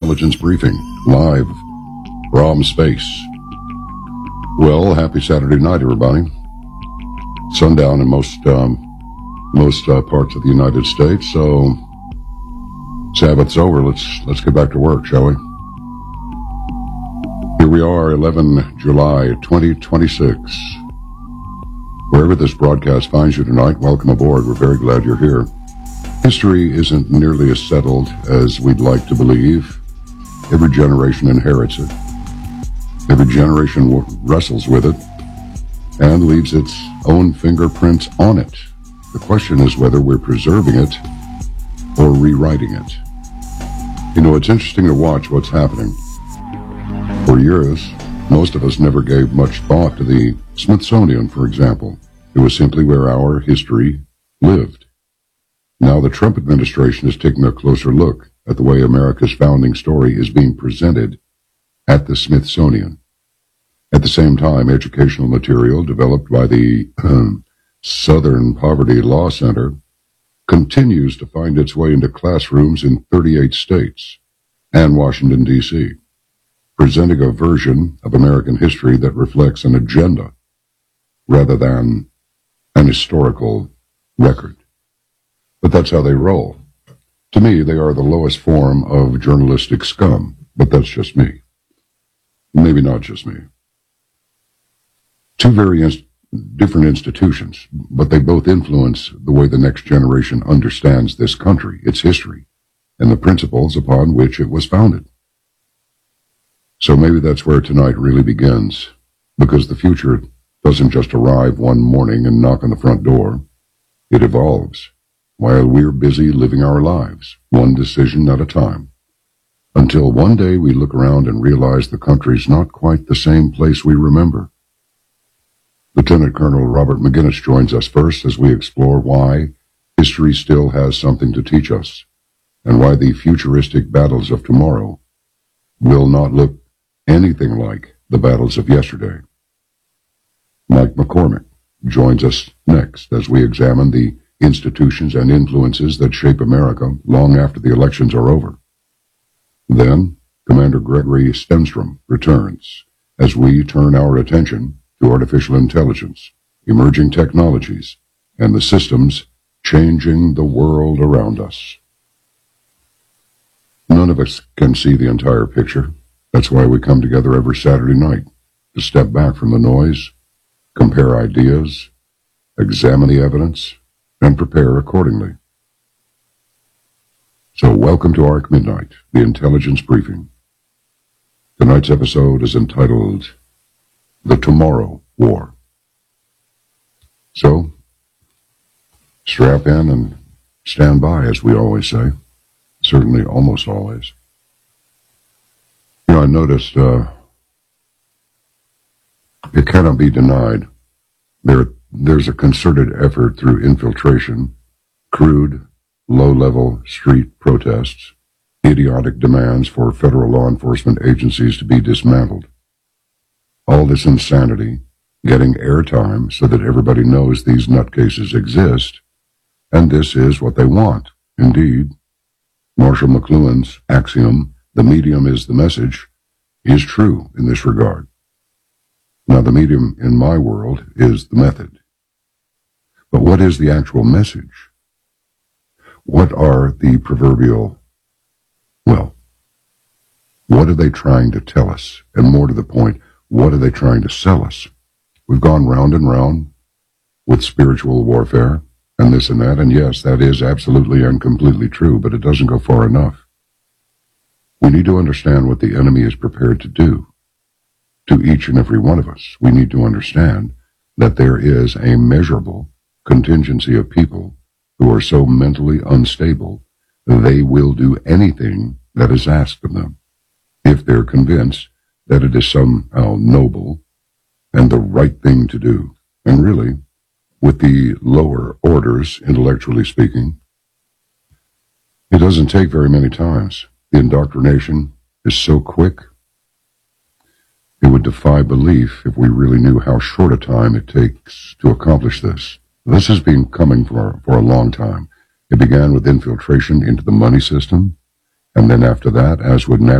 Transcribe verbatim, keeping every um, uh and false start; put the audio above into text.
Intelligence Briefing, live from space. Well, happy Saturday night, everybody. Sundown in most um, most uh, parts of the United States, so Sabbath's over. Let's let's get back to work, shall we? Here we are, eleven July twenty twenty-six. Wherever this broadcast finds you tonight, welcome aboard. We're very glad you're here. History isn't nearly as settled as we'd like to believe. Every generation inherits it. Every generation w- wrestles with it and leaves its own fingerprints on it. The question is whether we're preserving it or rewriting it. You know, it's interesting to watch what's happening. For years, most of us never gave much thought to the Smithsonian, for example. It was simply where our history lived. Now the Trump administration is taking a closer look at the way America's founding story is being presented at the Smithsonian. At the same time, educational material developed by the um, Southern Poverty Law Center continues to find its way into classrooms in thirty-eight states and Washington, D C, presenting a version of American history that reflects an agenda rather than an historical record. But that's how they roll. To me, they are the lowest form of journalistic scum, but that's just me. Maybe not just me. Two very inst- different institutions, but they both influence the way the next generation understands this country, its history, and the principles upon which it was founded. So maybe that's where tonight really begins, because the future doesn't just arrive one morning and knock on the front door. It evolves while we're busy living our lives, one decision at a time, until one day we look around and realize the country's not quite the same place we remember. Lieutenant Colonel Robert McGinnis joins us first as we explore why history still has something to teach us, and why the futuristic battles of tomorrow will not look anything like the battles of yesterday. Mike McCormick joins us next as we examine the institutions and influences that shape America long after the elections are over. Then, Commander Gregory Stenstrom returns as we turn our attention to artificial intelligence, emerging technologies, and the systems changing the world around us. None of us can see the entire picture. That's why we come together every Saturday night to step back from the noise, compare ideas, examine the evidence, and prepare accordingly. So welcome to ARC Midnight, the Intelligence Briefing. Tonight's episode is entitled The Tomorrow War. So, strap in and stand by, as we always say. Certainly, almost always. You know, I noticed uh, it cannot be denied there there's a concerted effort through infiltration, crude, low-level street protests, idiotic demands for federal law enforcement agencies to be dismantled. All this insanity getting airtime so that everybody knows these nutcases exist, and this is what they want. Indeed, Marshall McLuhan's axiom, "the medium is the message," is true in this regard. Now, the medium in my world is the method. But what is the actual message? What are the proverbial, well, what are they trying to tell us? And more to the point, what are they trying to sell us? We've gone round and round with spiritual warfare and this and that, and yes, that is absolutely and completely true, but it doesn't go far enough. We need to understand what the enemy is prepared to do to each and every one of us. We need to understand that there is a measurable contingency of people who are so mentally unstable they will do anything that is asked of them if they're convinced that it is somehow noble and the right thing to do. And really, with the lower orders, intellectually speaking, it doesn't take very many times. The indoctrination is so quick, it would defy belief if we really knew how short a time it takes to accomplish this. This has been coming for, for a long time. It began with infiltration into the money system, and then after that, as with